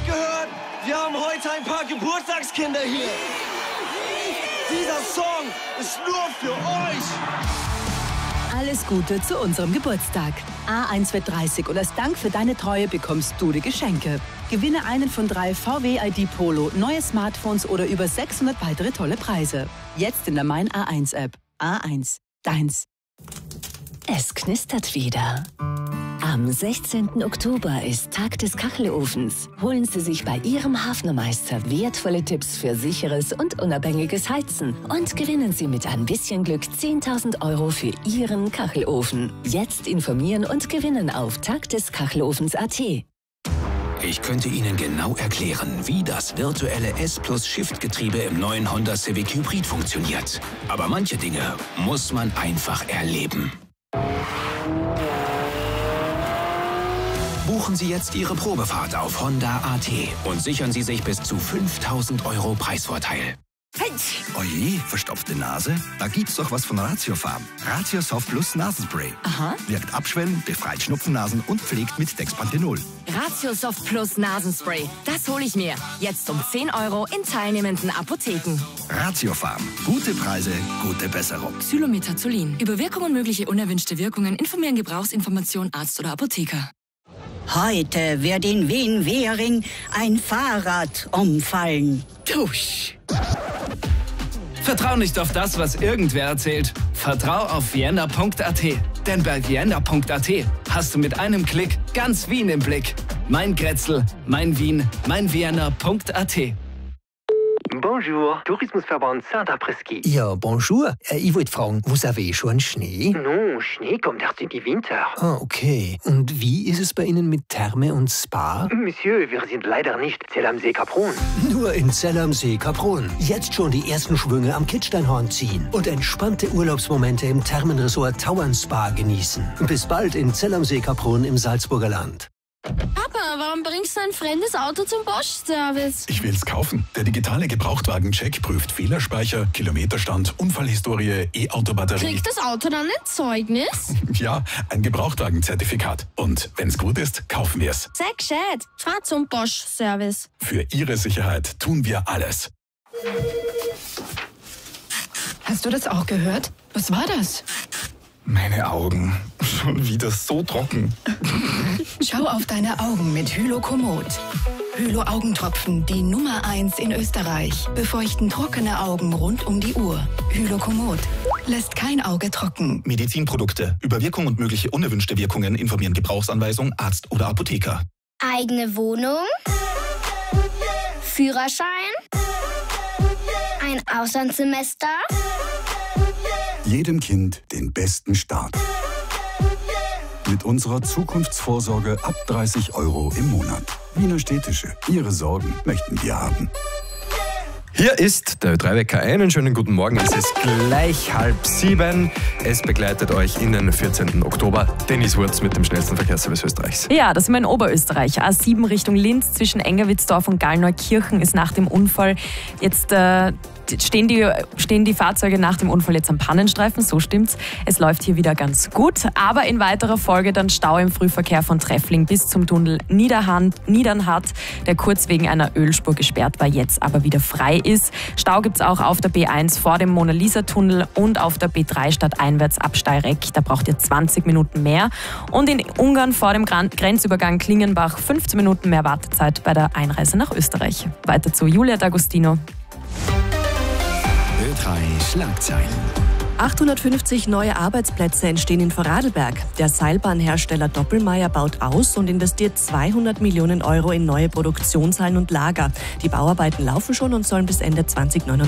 gehört? Wir haben heute ein paar Geburtstagskinder hier. Dieser Song ist nur für euch. Alles Gute zu unserem Geburtstag. A1 wird 30 und als Dank für deine Treue bekommst du die Geschenke. Gewinne einen von 3 VW ID Polo, neue Smartphones oder über 600 weitere tolle Preise. Jetzt in der Mein A1 App. A1, deins. Es knistert wieder. Am 16. Oktober ist Tag des Kachelofens. Holen Sie sich bei Ihrem Hafnermeister wertvolle Tipps für sicheres und unabhängiges Heizen. Und gewinnen Sie mit ein bisschen Glück 10.000 € für Ihren Kachelofen. Jetzt informieren und gewinnen auf tagdeskachelofens.at. Ich könnte Ihnen genau erklären, wie das virtuelle S+-Shift-Getriebe im neuen Honda Civic Hybrid funktioniert. Aber manche Dinge muss man einfach erleben. Buchen Sie jetzt Ihre Probefahrt auf Honda.at und sichern Sie sich bis zu 5.000 € Preisvorteil. Oje, verstopfte Nase? Da gibt's doch was von Ratiofarm. Ratio Soft Plus Nasenspray. Aha. Wirkt abschwellend, befreit Schnupfennasen und pflegt mit Dexpanthenol. Ratio Soft Plus Nasenspray. Das hole ich mir. Jetzt um 10 € in teilnehmenden Apotheken. Ratiofarm. Gute Preise, gute Besserung. Xylometazoline. Über Wirkung und mögliche unerwünschte Wirkungen informieren Gebrauchsinformation Arzt oder Apotheker. Heute wird in Wien-Währing ein Fahrrad umfallen. Tusch! Vertrau nicht auf das, was irgendwer erzählt. Vertrau auf vienna.at. Denn bei vienna.at hast du mit einem Klick ganz Wien im Blick. Mein Grätzl, mein Wien, mein Vienna.at. Bonjour, Tourismusverband Saint-Après-Ski. Ja, bonjour. Ich wollte fragen, vous avez schon Schnee? Non, Schnee kommt erst im Winter. Ah, okay. Und wie ist es bei Ihnen mit Therme und Spa? Monsieur, wir sind leider nicht Zell am See Kaprun. Nur in Zell am See Kaprun. Jetzt schon die ersten Schwünge am Kitzsteinhorn ziehen und entspannte Urlaubsmomente im Thermenresort Tauern Spa genießen. Bis bald in Zell am See Kaprun im Salzburger Land. Papa, warum bringst du ein fremdes Auto zum Bosch-Service? Ich will's kaufen. Der digitale Gebrauchtwagen-Check prüft Fehlerspeicher, Kilometerstand, Unfallhistorie, E-Auto-Batterie. Kriegt das Auto dann ein Zeugnis? Ja, ein Gebrauchtwagen-Zertifikat. Und wenn's gut ist, kaufen wir's. Sei gescheit. Fahr zum Bosch-Service. Für Ihre Sicherheit tun wir alles. Hast du das auch gehört? Was war das? Meine Augen. Schon wieder so trocken. Schau auf deine Augen mit Hylokomod. Hylo-Augentropfen, die Nummer 1 in Österreich. Befeuchten trockene Augen rund um die Uhr. Hylokomod. Lässt kein Auge trocken. Medizinprodukte. Über Wirkung und mögliche unerwünschte Wirkungen informieren Gebrauchsanweisung, Arzt oder Apotheker. Eigene Wohnung. Führerschein. Ein Auslandssemester. Jedem Kind den besten Start. Mit unserer Zukunftsvorsorge ab 30 € im Monat. Wiener Städtische. Ihre Sorgen möchten wir haben. Hier ist der Ö3-Wecker. Einen schönen guten Morgen. Es ist gleich 6:30. Es begleitet euch in den 14. Oktober. Dennis Wurz mit dem schnellsten Verkehrsservice Österreichs. Ja, das sind wir in Oberösterreich. A7 Richtung Linz zwischen Engerwitzdorf und Gallneukirchen ist nach dem Unfall jetzt stehen die Fahrzeuge nach dem Unfall jetzt am Pannenstreifen, so stimmt's. Es läuft hier wieder ganz gut, aber in weiterer Folge dann Stau im Frühverkehr von Treffling bis zum Tunnel Niedernhardt, der kurz wegen einer Ölspur gesperrt war, jetzt aber wieder frei ist. Stau gibt's auch auf der B1 vor dem Mona-Lisa-Tunnel und auf der B3 stadteinwärts ab Steyr-Reck. Da braucht ihr 20 Minuten mehr. Und in Ungarn vor dem Grenzübergang Klingenbach 15 Minuten mehr Wartezeit bei der Einreise nach Österreich. Weiter zu Julia D'Agostino. Ö3 Schlagzeilen. 850 neue Arbeitsplätze entstehen in Vorarlberg. Der Seilbahnhersteller Doppelmayr baut aus und investiert 200 Millionen € in neue Produktionshallen und Lager. Die Bauarbeiten laufen schon und sollen bis Ende 2029